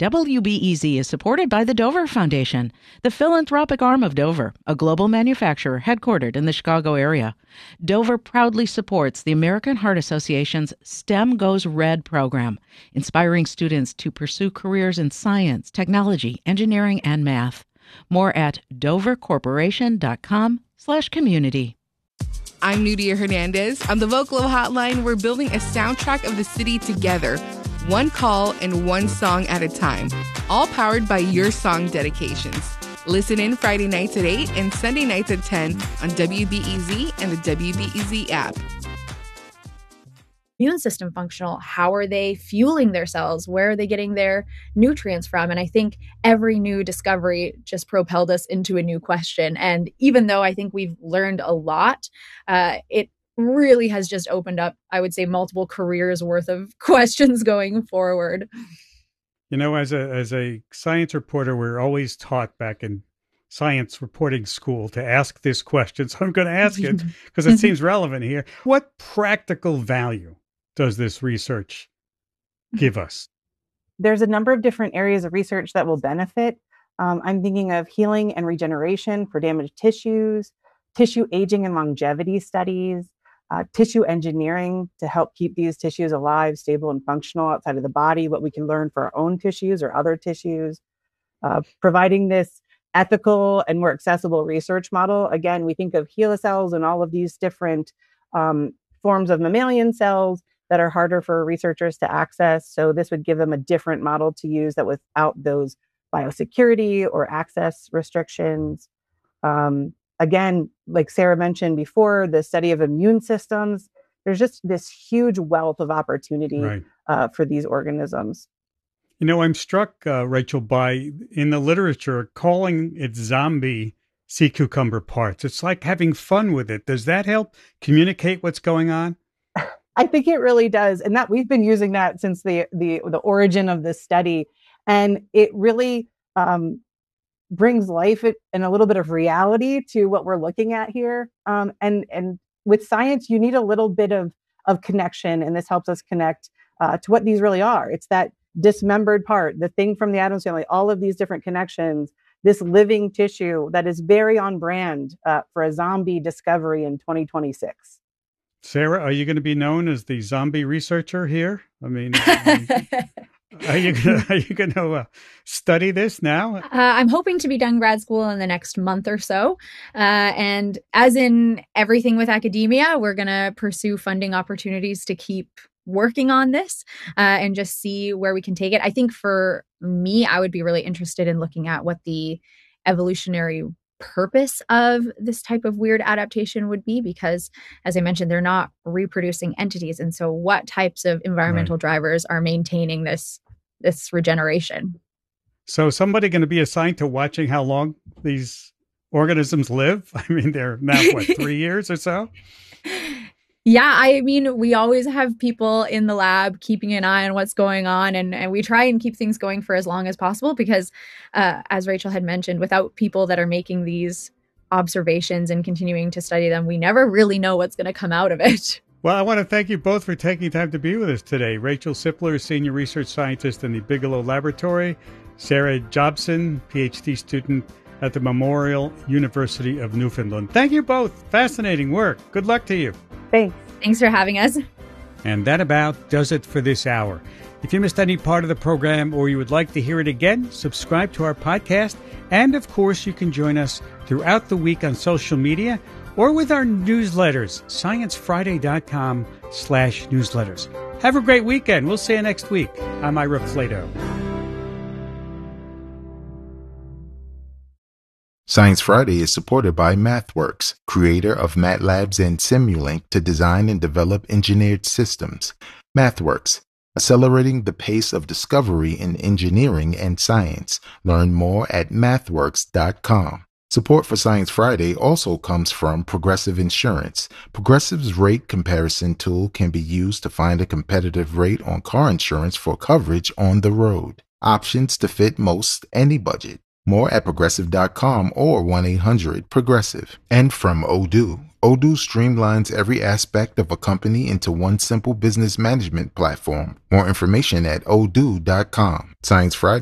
WBEZ is supported by the Dover Foundation, the philanthropic arm of Dover, a global manufacturer headquartered in the Chicago area. Dover proudly supports the American Heart Association's STEM Goes Red program, inspiring students to pursue careers in science, technology, engineering, and math. More at dovercorporation.com/community. I'm Nudia Hernandez. On the Vocalo Hotline, we're building a soundtrack of the city together, one call and one song at a time, all powered by your song dedications. Listen in Friday nights at 8 and Sunday nights at 10 on WBEZ and the WBEZ app. Immune system functional? How are they fueling their cells? Where are they getting their nutrients from? And I think every new discovery just propelled us into a new question. And even though I think we've learned a lot, it really has just opened up, I would say, multiple careers worth of questions going forward. You know, as a science reporter, we're always taught back in science reporting school to ask this question. So I'm going to ask it because it seems relevant here. What practical value does this research give us? There's a number of different areas of research that will benefit. I'm thinking of healing and regeneration for damaged tissues, tissue aging and longevity studies, tissue engineering to help keep these tissues alive, stable, and functional outside of the body, what we can learn for our own tissues or other tissues, providing this ethical and more accessible research model. Again, we think of HeLa cells and all of these different forms of mammalian cells that are harder for researchers to access. So this would give them a different model to use that without those biosecurity or access restrictions. Again, like Sarah mentioned before, the study of immune systems, there's just this huge wealth of opportunity for these organisms. You know, I'm struck, Rachel, by in the literature calling it zombie sea cucumber parts. It's like having fun with it. Does that help communicate what's going on? I think it really does. And that we've been using that since the origin of this study. And it really brings life and a little bit of reality to what we're looking at here. And with science, you need a little bit of connection. And this helps us connect to what these really are. It's that dismembered part, the thing from the Addams family, all of these different connections, this living tissue that is very on brand for a zombie discovery in 2026. Sarah, are you going to be known as the zombie researcher here? I mean, are you going to study this now? I'm hoping to be done grad school in the next month or so. And as in everything with academia, we're going to pursue funding opportunities to keep working on this and just see where we can take it. I think for me, I would be really interested in looking at what the evolutionary purpose of this type of weird adaptation would be, because as I mentioned, they're not reproducing entities. And so what types of environmental drivers are maintaining this regeneration? So somebody going to be assigned to watching how long these organisms live? I mean, they're now, 3 years or so? Yeah, I mean, we always have people in the lab keeping an eye on what's going on, and we try and keep things going for as long as possible because, as Rachel had mentioned, without people that are making these observations and continuing to study them, we never really know what's going to come out of it. Well, I want to thank you both for taking time to be with us today. Rachel Sipler, Senior Research Scientist in the Bigelow Laboratory. Sarah Jobson, PhD student at the Memorial University of Newfoundland. Thank you both. Fascinating work. Good luck to you. Thanks for having us. And that about does it for this hour. If you missed any part of the program or you would like to hear it again, subscribe to our podcast. And of course, you can join us throughout the week on social media or with our newsletters, sciencefriday.com/newsletters. Have a great weekend. We'll see you next week. I'm Ira Flato. Science Friday is supported by MathWorks, creator of MATLabs and Simulink to design and develop engineered systems. MathWorks, accelerating the pace of discovery in engineering and science. Learn more at mathworks.com. Support for Science Friday also comes from Progressive Insurance. Progressive's rate comparison tool can be used to find a competitive rate on car insurance for coverage on the road. Options to fit most any budget. More at progressive.com or 1-800-PROGRESSIVE. And from Odoo. Odoo streamlines every aspect of a company into one simple business management platform. More information at odoo.com. Science Friday